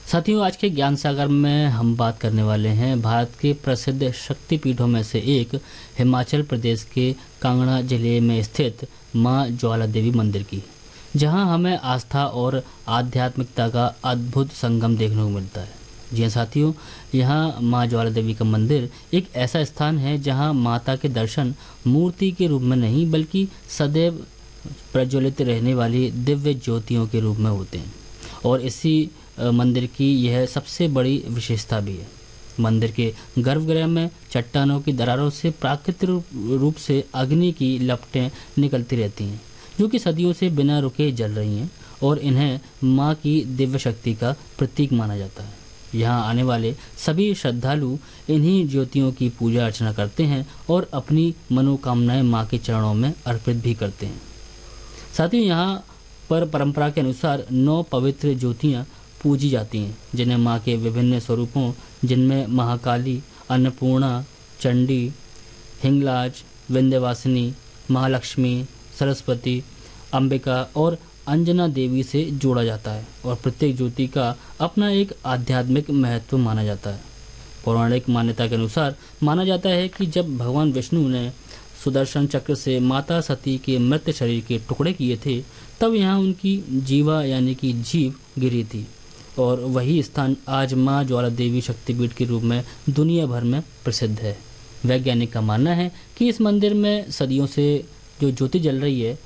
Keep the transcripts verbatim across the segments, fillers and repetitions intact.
साथियों, आज के ज्ञान सागर में हम बात करने वाले हैं भारत के प्रसिद्ध शक्तिपीठों में से एक हिमाचल प्रदेश के कांगड़ा जिले में स्थित मां ज्वाला देवी मंदिर की, जहां हमें आस्था और आध्यात्मिकता का अद्भुत संगम देखने को मिलता है। जी हाँ साथियों, यहाँ मां ज्वाला देवी का मंदिर एक ऐसा स्थान है जहां माता के दर्शन मूर्ति के रूप में नहीं बल्कि सदैव प्रज्वलित रहने वाली दिव्य ज्योतियों के रूप में होते हैं, और इसी मंदिर की यह सबसे बड़ी विशेषता भी है। मंदिर के गर्भगृह में चट्टानों की दरारों से प्राकृतिक रूप से अग्नि की लपटें निकलती रहती हैं, जो कि सदियों से बिना रुके जल रही हैं, और इन्हें माँ की दिव्य शक्ति का प्रतीक माना जाता है। यहाँ आने वाले सभी श्रद्धालु इन्हीं ज्योतियों की पूजा अर्चना करते हैं और अपनी मनोकामनाएं माँ के चरणों में अर्पित भी करते हैं। साथ ही यहाँ पर परंपरा के अनुसार नौ पवित्र ज्योतियाँ पूजी जाती हैं, जिन्हें माँ के विभिन्न स्वरूपों जिनमें महाकाली, अन्नपूर्णा, चंडी, हिंगलाज, विंध्यवासिनी, महालक्ष्मी, सरस्वती, अंबिका और अंजना देवी से जोड़ा जाता है, और प्रत्येक ज्योति का अपना एक आध्यात्मिक महत्व माना जाता है। पौराणिक मान्यता के अनुसार माना जाता है कि जब भगवान विष्णु ने सुदर्शन चक्र से माता सती के मृत शरीर के टुकड़े किए थे, तब यहाँ उनकी जीवा यानी कि जीव गिरी थी, और वही स्थान आज माँ ज्वाला देवी शक्तिपीठ के रूप में दुनिया भर में प्रसिद्ध है। वैज्ञानिक का मानना है कि इस मंदिर में सदियों से जो ज्योति जल रही है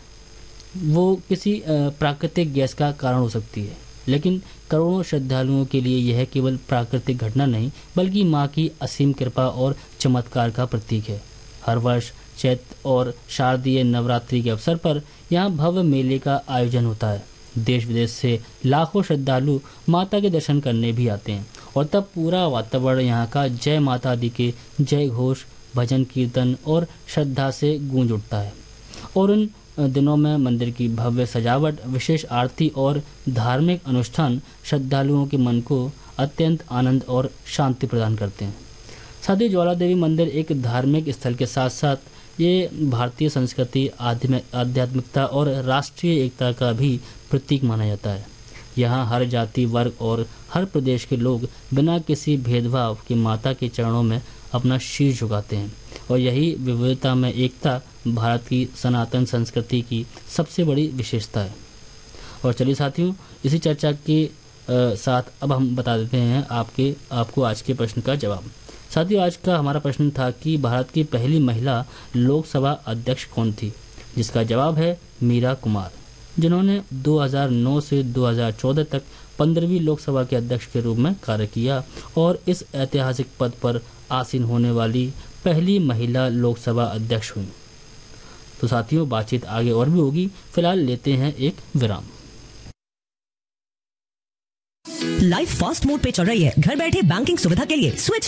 वो किसी प्राकृतिक गैस का कारण हो सकती है, लेकिन करोड़ों श्रद्धालुओं के लिए यह केवल प्राकृतिक घटना नहीं बल्कि माँ की असीम कृपा और चमत्कार का प्रतीक है। हर वर्ष चैत्र और शारदीय नवरात्रि के अवसर पर यहाँ भव्य मेले का आयोजन होता है। देश विदेश से लाखों श्रद्धालु माता के दर्शन करने भी आते हैं, और तब पूरा वातावरण यहाँ का जय माता दी के जय घोष, भजन कीर्तन और श्रद्धा से गूंज उठता है। और उन दिनों में मंदिर की भव्य सजावट, विशेष आरती और धार्मिक अनुष्ठान श्रद्धालुओं के मन को अत्यंत आनंद और शांति प्रदान करते हैं। साथ ही ज्वाला देवी मंदिर एक धार्मिक स्थल के साथ साथ ये भारतीय संस्कृति, आध्यात्मिकता और राष्ट्रीय एकता का भी प्रतीक माना जाता है। यहाँ हर जाति, वर्ग और हर प्रदेश के लोग बिना किसी भेदभाव के माता के चरणों में अपना शीश झुकाते हैं, और यही विविधता में एकता भारत की सनातन संस्कृति की सबसे बड़ी विशेषता है। और चलिए साथियों, इसी चर्चा के साथ अब हम बता देते हैं आपके आपको आज के प्रश्न का जवाब। साथियों, आज का हमारा प्रश्न था कि भारत की पहली महिला लोकसभा अध्यक्ष कौन थी, जिसका जवाब है मीरा कुमार, जिन्होंने दो हज़ार नौ से दो हज़ार चौदह तक पंद्रहवीं लोकसभा के अध्यक्ष के रूप में कार्य किया और इस ऐतिहासिक पद पर आसीन होने वाली पहली महिला लोकसभा अध्यक्ष हुई। तो साथियों, बातचीत आगे और भी होगी, फिलहाल लेते हैं एक विराम। लाइफ फास्ट मोड पे चल रही है। घर बैठे बैंकिंग सुविधा के लिए स्विच